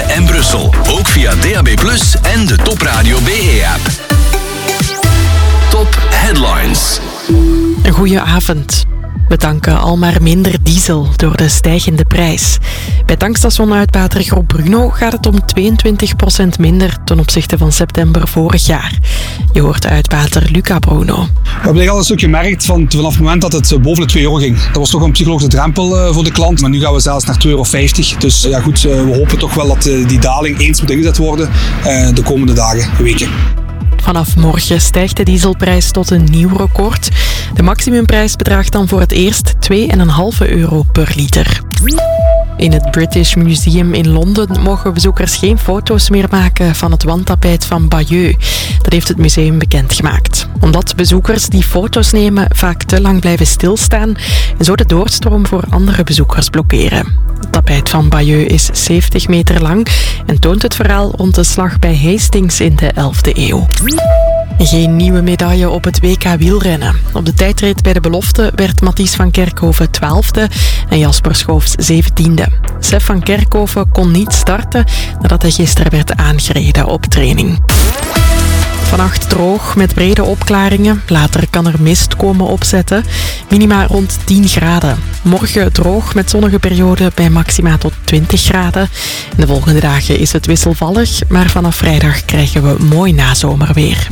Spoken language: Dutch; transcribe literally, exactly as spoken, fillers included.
Leuven en Brussel. Ook via D A B plus, en de Top Radio B E-app. Top Headlines. Een goeie avond. We tanken al maar minder diesel door de stijgende prijs. Bij tankstation-uitbater Groep Bruno gaat het om tweeëntwintig procent minder ten opzichte van september vorig jaar. Je hoort uitbater Luca Bruno. We hebben al een stuk gemerkt van, vanaf het moment dat het boven de twee euro ging. Dat was toch een psychologische drempel voor de klant. Maar nu gaan we zelfs naar twee euro vijftig. Dus ja goed, we hopen toch wel dat die daling eens moet ingezet worden de komende dagen, weken. Vanaf morgen stijgt de dieselprijs tot een nieuw record. De maximumprijs bedraagt dan voor het eerst twee komma vijf euro per liter. In het British Museum in Londen mogen bezoekers geen foto's meer maken van het wandtapijt van Bayeux. Dat heeft het museum bekendgemaakt. Omdat bezoekers die foto's nemen vaak te lang blijven stilstaan en zo de doorstroom voor andere bezoekers blokkeren. Het tapijt van Bayeux is zeventig meter lang en toont het verhaal rond de slag bij Hastings in de elfde eeuw. Geen nieuwe medaille op het W K wielrennen. Op de tijdrit bij de belofte werd Mathies van Kerkhoven twaalfde en Jasper Schoofs zeventiende. Sef van Kerkhoven kon niet starten nadat hij gisteren werd aangereden op training. Vannacht droog met brede opklaringen. Later kan er mist komen opzetten. Minima rond tien graden. Morgen droog met zonnige perioden bij maxima tot twintig graden. En de volgende dagen is het wisselvallig, maar vanaf vrijdag krijgen we mooi nazomerweer.